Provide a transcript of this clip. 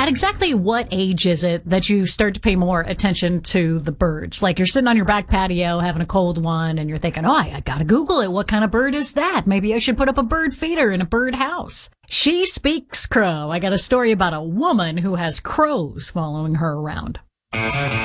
At exactly what age is it that you start to pay more attention to the birds? Like you're sitting on your back patio having a cold one and you're thinking, oh, I gotta Google it. What kind of bird is that? Maybe I should put up a bird feeder in a bird house. She speaks crow. I got a story about a woman who has crows following her around.